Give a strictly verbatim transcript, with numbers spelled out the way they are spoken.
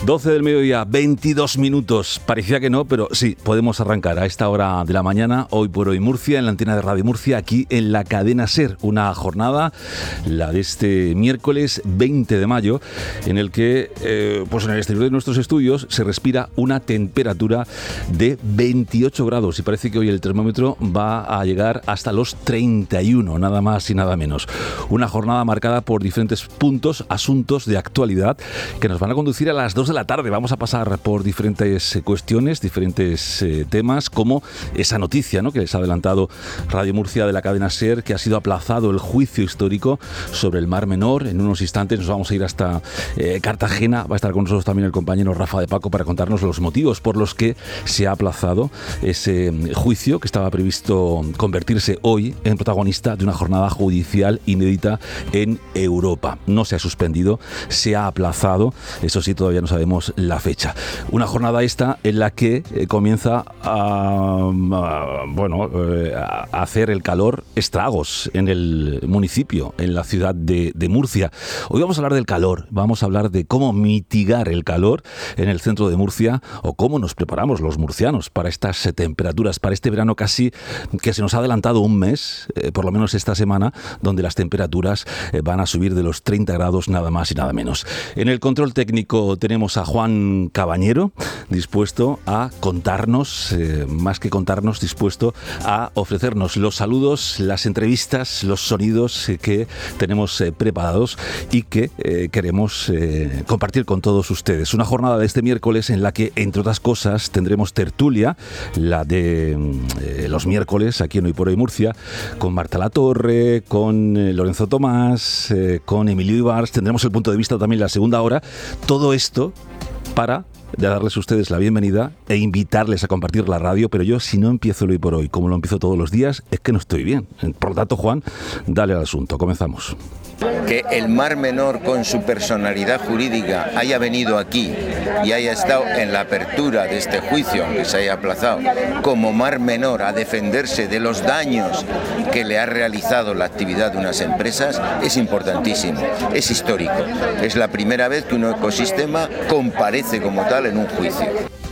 doce del mediodía, veintidós minutos. Parecía que no, pero sí, podemos arrancar a esta hora de la mañana, hoy por hoy Murcia, en la antena de Radio Murcia, aquí en la cadena SER. Una jornada, la de este miércoles veinte de mayo, en el que, eh, pues en el exterior de nuestros estudios se respira una temperatura de veintiocho grados y parece que hoy el termómetro va a llegar hasta los treinta y uno, nada más y nada menos. Una jornada marcada por diferentes puntos, asuntos de actualidad que nos van a conducir a las dos de la tarde. Vamos a pasar por diferentes cuestiones, diferentes eh, temas, como esa noticia, ¿no?, que les ha adelantado Radio Murcia de la cadena SER, que ha sido aplazado el juicio histórico sobre el Mar Menor. En unos instantes nos vamos a ir hasta eh, Cartagena. Va a estar con nosotros también el compañero Rafa de Paco para contarnos los motivos por los que se ha aplazado ese juicio que estaba previsto convertirse hoy en protagonista de una jornada judicial inédita en Europa. No se ha suspendido, se ha aplazado, eso sí, todavía no sabemos la fecha. Una jornada esta en la que eh, comienza a, a bueno, eh, a hacer el calor estragos en el municipio, en la ciudad de, de Murcia. Hoy vamos a hablar del calor, vamos a hablar de cómo mitigar el calor en el centro de Murcia o cómo nos preparamos los murcianos para estas eh, temperaturas, para este verano casi que se nos ha adelantado un mes, eh, por lo menos esta semana, donde las temperaturas eh, van a subir de los treinta grados nada más y nada menos. En el control técnico tenemos a Juan Cabañero, dispuesto a contarnos, eh, más que contarnos, dispuesto a ofrecernos los saludos, las entrevistas, los sonidos eh, que tenemos eh, preparados y que eh, queremos eh, compartir con todos ustedes. Una jornada de este miércoles en la que, entre otras cosas, tendremos tertulia, la de eh, los miércoles aquí en Hoy por Hoy Murcia, con Marta Latorre, con eh, Lorenzo Tomás, eh, con Emilio Ibars. Tendremos el punto de vista también en la segunda hora. Todo esto para de darles a ustedes la bienvenida e invitarles a compartir la radio, pero yo, si no empiezo el Hoy por Hoy como lo empiezo todos los días, es que no estoy bien. Por lo tanto, Juan, dale al asunto. Comenzamos. Que el Mar Menor, con su personalidad jurídica, haya venido aquí y haya estado en la apertura de este juicio, aunque se haya aplazado, como Mar Menor a defenderse de los daños que le ha realizado la actividad de unas empresas, es importantísimo, es histórico. Es la primera vez que un ecosistema comparece como tal en un juicio.